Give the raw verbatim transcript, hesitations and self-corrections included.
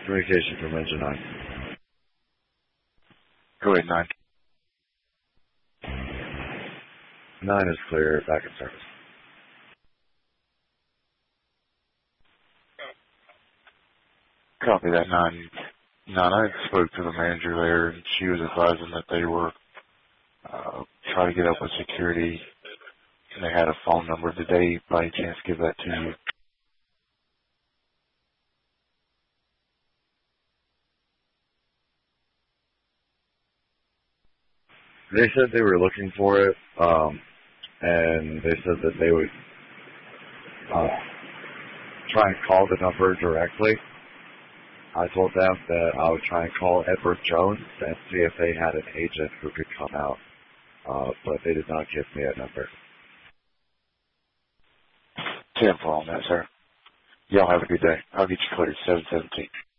Communication from engine nine. Go ahead, nine. nine is clear, back in service. Copy that, nine. nine, I spoke to the manager there, and she was advising that they were uh, trying to get up with security, and they had a phone number. Did they, by any chance, give that to you? They said they were looking for it, um, and they said that they would uh, try and call the number directly. I told them that I would try and call Edward Jones and see if they had an agent who could come out, uh, but they did not give me a number. ten four on that, sir. Y'all have a good day. I'll get you cleared, seven seventeen.